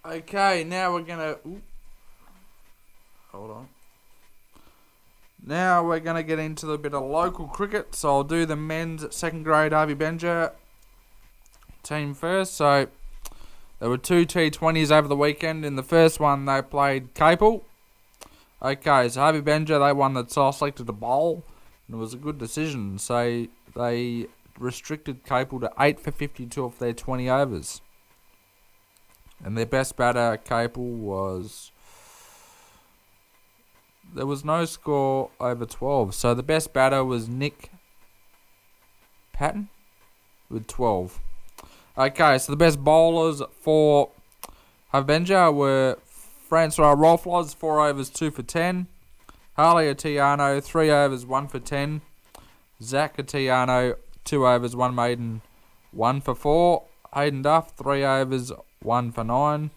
Okay, now we're gonna. Hold on. Now we're gonna get into a bit of local cricket. So I'll do the men's second grade Harvey Benja team first. So there were two T20s over the weekend. In the first one, they played Capel. Okay, so Harvey Benja, they won the toss, selected to bowl, and it was a good decision. So they restricted Capel to 8 for 52 off their 20 overs. And their best batter, Capel, was... There was no score over 12. So the best batter was Nick Patton with 12. Okay, so the best bowlers for Benja were Francois Rolflos, 4 overs, 2 for 10. Harley Atiano, 3 overs, 1 for 10. Zach Atiano, 2 overs, 1 maiden, 1 for 4. Hayden Duff, 3 overs, 1 for 9.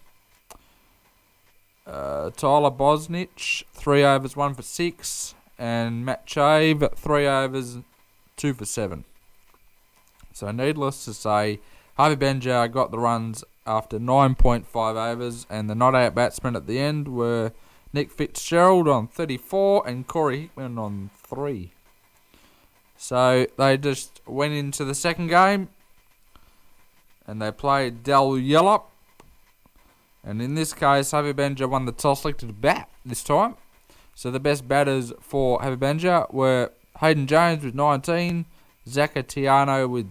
Tyler Bosnich, 3 overs, 1 for 6. And Matt Chave, 3 overs, 2 for 7. So needless to say, Harvey Benja got the runs after 9.5 overs, and the not-out batsmen at the end were Nick Fitzgerald on 34 and Corey Hickman on 3. So they just went into the second game, and they played Del Yellop. And in this case, Harvey Benja won the toss, selected to bat this time. So the best batters for Harvey Benja were Hayden Jones with 19, Zach Atiano with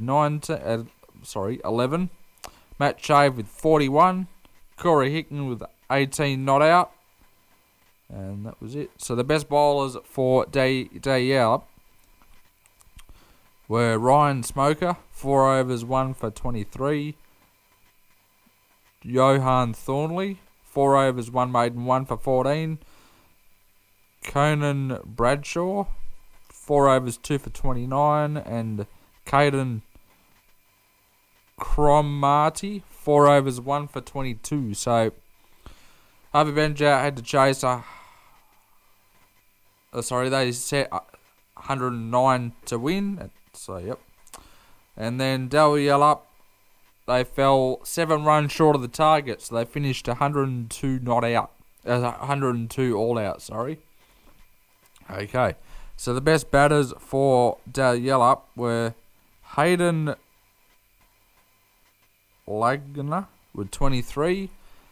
11, Matt Chave with 41, Corey Hickman with 18 not out, and that was it. So the best bowlers for Day Yellop were Ryan Smoker, 4 overs, 1 for 23. Johan Thornley, 4 overs, 1 maiden, 1 for 14. Conan Bradshaw, 4 overs, 2 for 29. And Caden Cromarty, 4 overs, 1 for 22. So Harvey Benja had to chase they set 109 to win. So, yep. And then Del Yellop, they fell 7 runs short of the target, so they finished 102 not out. 102 all out, sorry. Okay. So the best batters for Del Yellop were Hayden Lagner with 23.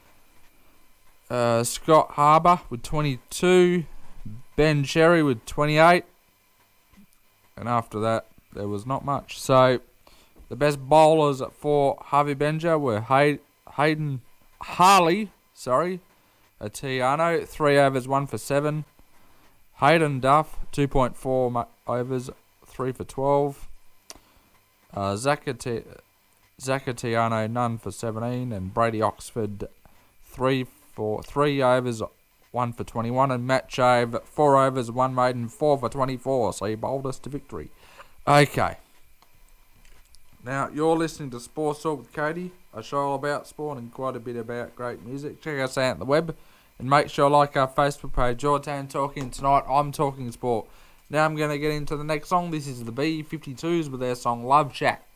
Scott Harbour with 22. Ben Cherry with 28. And after that, there was not much. So the best bowlers for Harvey Benja were Harley Atiano, 3 overs, 1 for 7. Hayden Duff, 2.4 overs, 3 for 12. Zach Atiano, none for 17. And Brady Oxford, 3 overs, 1 for 21. And Matt Chave, 4 overs, 1 maiden, 4 for 24. So he bowled us to victory. Okay. Now, you're listening to Sports Talk with Cody, a show all about sport and quite a bit about great music. Check us out on the web and make sure you like our Facebook page. Jordan Talking Tonight, I'm Talking Sport. Now I'm going to get into the next song. This is the B-52s with their song Love Shack.